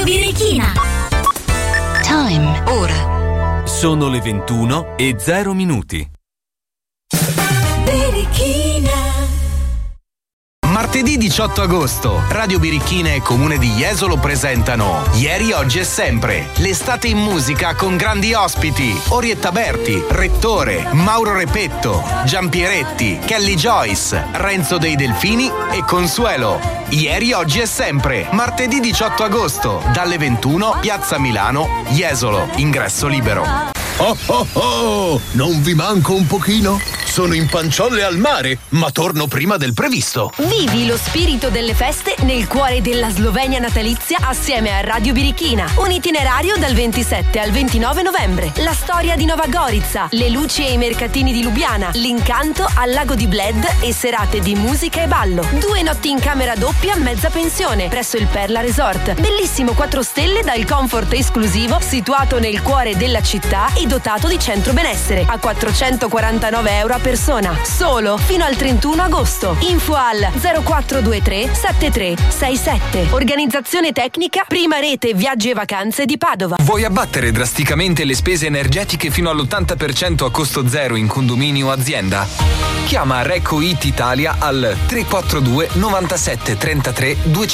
Birichina. Time. Ora. Sono le 21:0. Birichina. Martedì 18 agosto, Radio Birichina e Comune di Jesolo presentano Ieri, Oggi e Sempre. L'estate in musica con grandi ospiti: Orietta Berti, Rettore, Mauro Repetto, Giampieretti, Kelly Joyce, Renzo dei Delfini e Consuelo. Ieri, Oggi e Sempre. Martedì 18 agosto, dalle 21, Piazza Milano, Jesolo. Ingresso libero. Oh oh oh! Non vi manco un pochino? Sono in Panciolle al mare, ma torno prima del previsto. Vivi lo spirito delle feste nel cuore della Slovenia natalizia assieme a Radio Birichina. Un itinerario dal 27 al 29 novembre. La storia di Nova Gorica, le luci e i mercatini di Lubiana, l'incanto al lago di Bled e serate di musica e ballo. 2 notti in camera doppia, mezza pensione, presso il Perla Resort. Bellissimo 4 stelle dal comfort esclusivo, situato nel cuore della città e dotato di centro benessere, a 449 euro a persona, solo fino al 31 agosto. Info al 0423 7367. Organizzazione tecnica Prima Rete Viaggi e Vacanze di Padova. Vuoi abbattere drasticamente le spese energetiche fino all'80% a costo zero in condominio o azienda? Chiama Recco It Italia al 342 97 33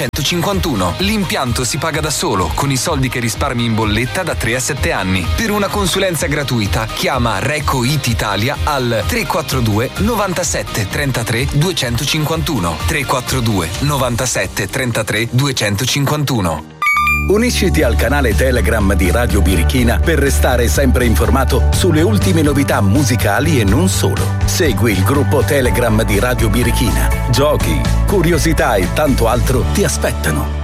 251. L'impianto si paga da solo con i soldi che risparmi in bolletta da 3 a 7 anni. Per una consulenza gratuita chiama Recco It Italia al 342 97 33 251. 342 97 33 251. Unisciti al canale Telegram di Radio Birichina per restare sempre informato sulle ultime novità musicali e non solo. Segui il gruppo Telegram di Radio Birichina. Giochi, curiosità e tanto altro ti aspettano.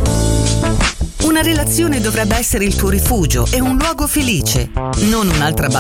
Una relazione dovrebbe essere il tuo rifugio e un luogo felice, non un'altra